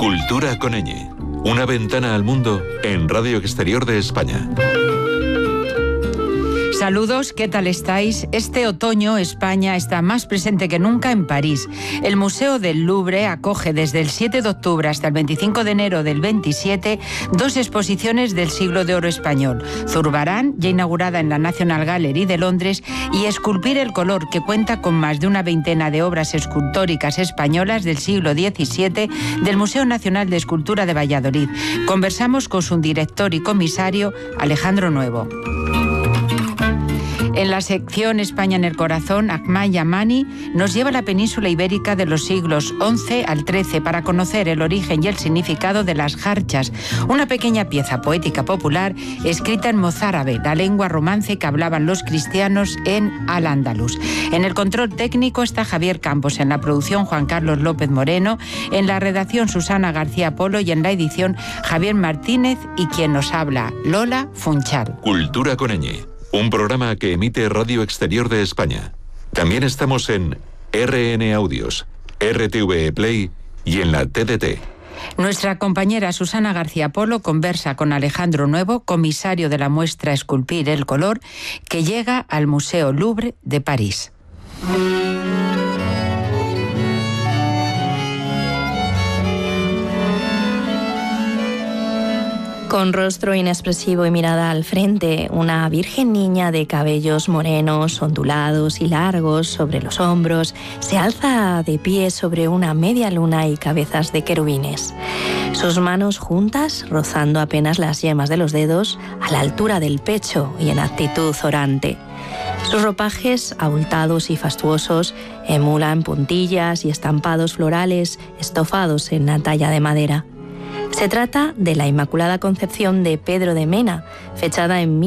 Cultura con ñ. Una ventana al mundo en Radio Exterior de España. Saludos, ¿qué tal estáis? Este otoño España está más presente que nunca en París. El Museo del Louvre acoge desde el 7 de octubre hasta el 25 de enero del 27 dos exposiciones del siglo de oro español. Zurbarán, ya inaugurada en la National Gallery de Londres, y Esculpir el color, que cuenta con más de una veintena de obras escultóricas españolas del siglo XVII del Museo Nacional de Escultura de Valladolid. Conversamos con su director y comisario, Alejandro Nuevo. En la sección España en el corazón, Ahmad Yamani nos lleva a la península ibérica de los siglos XI al XIII para conocer el origen y el significado de las jarchas, una pequeña pieza poética popular escrita en mozárabe, la lengua romance que hablaban los cristianos en Al-Ándalus. En el control técnico está Javier Campos, en la producción Juan Carlos López Moreno, en la redacción Susana García Polo y en la edición Javier Martínez y quien nos habla, Lola Funchal. Cultura con ñ. Un programa que emite Radio Exterior de España. También estamos en RN Audios, RTV Play y en la TDT. Nuestra compañera Susana García Polo conversa con Alejandro Nuevo, comisario de la muestra Esculpir el color, que llega al Museo Louvre de París. Con rostro inexpresivo y mirada al frente, una virgen niña de cabellos morenos, ondulados y largos sobre los hombros, se alza de pie sobre una media luna y cabezas de querubines. Sus manos juntas, rozando apenas las yemas de los dedos, a la altura del pecho y en actitud orante. Sus ropajes, abultados y fastuosos, emulan puntillas y estampados florales estofados en la talla de madera. Se trata de la Inmaculada Concepción de Pedro de Mena, fechada en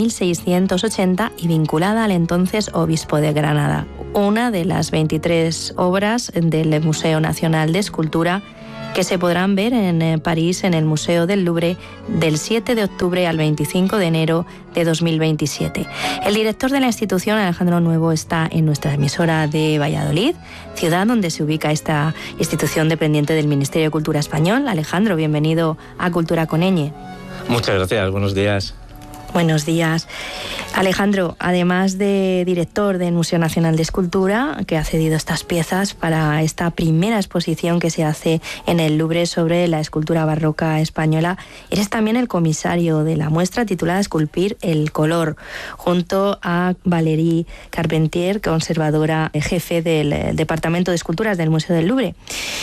1680 y vinculada al entonces obispo de Granada, una de las 23 obras del Museo Nacional de Escultura que se podrán ver en París en el Museo del Louvre del 7 de octubre al 25 de enero de 2027. El director de la institución, Alejandro Nuevo, está en nuestra emisora de Valladolid, ciudad donde se ubica esta institución dependiente del Ministerio de Cultura Español. Alejandro, bienvenido a Cultura con ñ. Muchas gracias, buenos días. Buenos días. Alejandro, además de director del Museo Nacional de Escultura, que ha cedido estas piezas para esta primera exposición que se hace en el Louvre sobre la escultura barroca española, eres también el comisario de la muestra titulada Esculpir el color, junto a Valérie Carpentier, conservadora jefe del Departamento de Esculturas del Museo del Louvre.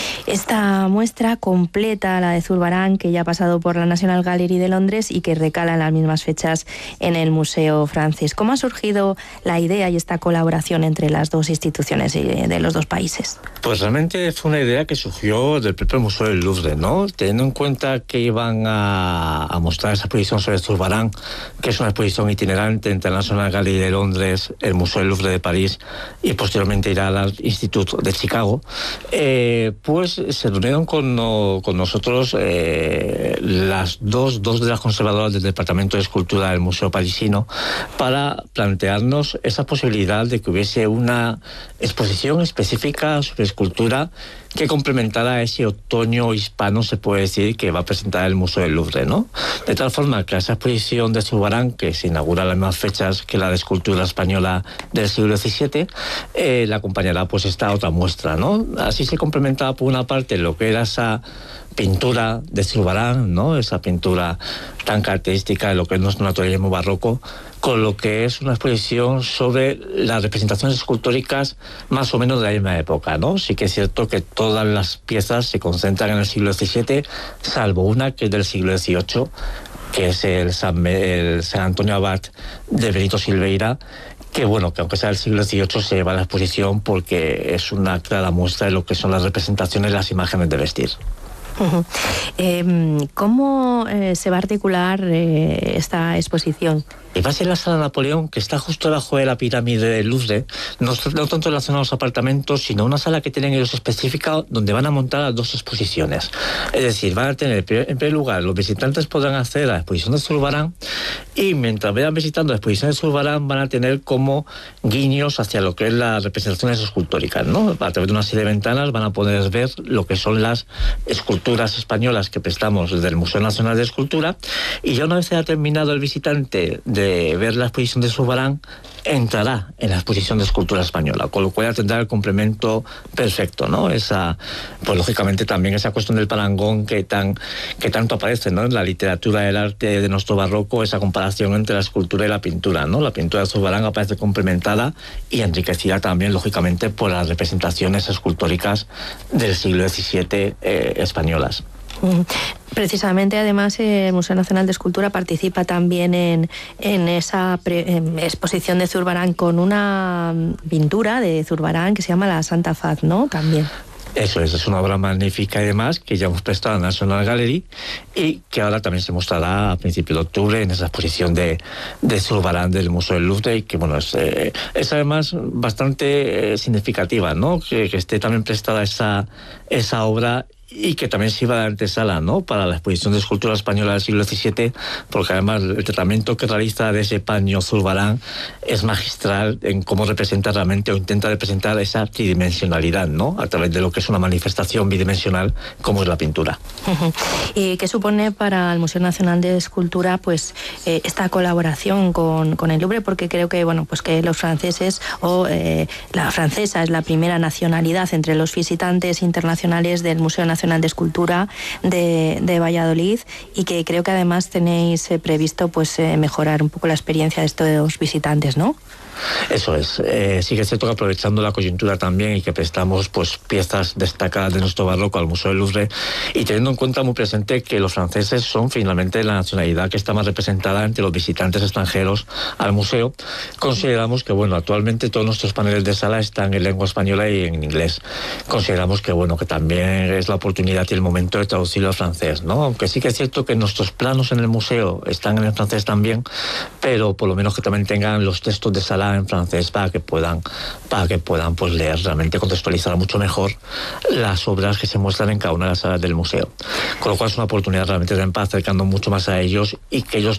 Esta muestra completa la de Zurbarán, que ya ha pasado por la National Gallery de Londres y que recala en las mismas fechas en el Museo francés. ¿Cómo ha surgido la idea y esta colaboración entre las dos instituciones de los dos países? Pues realmente fue una idea que surgió del propio Museo del Louvre, ¿no? Teniendo en cuenta que iban a mostrar esa exposición sobre Zurbarán, que es una exposición itinerante entre la National Gallery de Londres, el Museo del Louvre de París y posteriormente irá al Instituto de Chicago, pues se reunieron con nosotros las dos de las conservadoras del Departamento de Escultura del Museo Parisino para plantearnos esa posibilidad de que hubiese una exposición específica sobre escultura que complementara ese otoño hispano, se puede decir, que va a presentar el Museo del Louvre, ¿no? De tal forma que esa exposición de Zurbarán, que se inaugura a las mismas fechas que la de escultura española del siglo XVII, la acompañará pues esta otra muestra, ¿no? Así se complementaba por una parte lo que era esa pintura de Zurbarán, ¿no? Esa pintura tan característica de lo que es nuestro naturalismo barroco, con lo que es una exposición sobre las representaciones escultóricas más o menos de la misma época, ¿no? Sí que es cierto que todas las piezas se concentran en el siglo XVII, salvo una que es del siglo XVIII, que es el San Antonio Abad de Benito Silveira, que bueno, que aunque sea del siglo XVIII se lleva a la exposición porque es una clara muestra de lo que son las representaciones, las imágenes de vestir. ¿Cómo se va a articular esta exposición? Va a ser la Sala Napoleón, que está justo debajo de la pirámide del Louvre, no tanto relacionada a los apartamentos, sino una sala que tienen ellos específica donde van a montar las dos exposiciones. Es decir, van a tener, en primer lugar, los visitantes podrán acceder a la exposición de Zurbarán y mientras vayan visitando la exposición de Zurbarán van a tener como guiños hacia lo que es las representaciones escultóricas, ¿no? A través de una serie de ventanas van a poder ver lo que son las esculturas españolas que prestamos desde el Museo Nacional de Escultura, y ya una vez haya terminado el visitante de ver la exposición de Zurbarán, entrará en la exposición de escultura española, con lo cual tendrá el complemento perfecto, ¿no? Esa, pues lógicamente también esa cuestión del parangón que tanto aparece, ¿no? En la literatura del arte de nuestro barroco, esa comparación entre la escultura y la pintura, ¿no? La pintura de Zurbarán aparece complementada y enriquecida también, lógicamente, por las representaciones escultóricas del siglo XVII españolas. Precisamente, además, el Museo Nacional de Escultura participa también en esa exposición de Zurbarán con una pintura de Zurbarán que se llama La Santa Faz, ¿no? También. Eso es una obra magnífica y demás que ya hemos prestado a la National Gallery y que ahora también se mostrará a principios de octubre en esa exposición de Zurbarán del Museo del Louvre, y que bueno, es además bastante significativa, ¿no? Que esté también prestada esa obra y que también sirva de antesala, ¿no? Para la exposición de escultura española del siglo XVII, porque además el tratamiento que realiza de ese paño Zurbarán es magistral en cómo representa realmente o intenta representar esa tridimensionalidad, ¿no? A través de lo que es una manifestación bidimensional como es la pintura. ¿Y qué supone para el Museo Nacional de Escultura pues esta colaboración con el Louvre? Porque creo que bueno, pues que los franceses o la francesa es la primera nacionalidad entre los visitantes internacionales del Museo Nacional de Escultura de Valladolid, y que creo que además tenéis previsto pues mejorar un poco la experiencia de estos visitantes, ¿no? Eso es. Sí que es cierto que aprovechando la coyuntura también y que prestamos pues piezas destacadas de nuestro barroco al Museo del Louvre, y teniendo en cuenta muy presente que los franceses son finalmente la nacionalidad que está más representada entre los visitantes extranjeros al museo, consideramos que bueno, actualmente todos nuestros paneles de sala están en lengua española y en inglés. Consideramos que bueno, que también es la oportunidad y el momento de traducirlo al francés, ¿no? Aunque sí que es cierto que nuestros planos en el museo están en el francés también, pero por lo menos que también tengan los textos de sala en francés para que puedan pues leer, realmente contextualizar mucho mejor las obras que se muestran en cada una de las salas del museo. Con lo cual es una oportunidad realmente de estar acercando mucho más a ellos y que ellos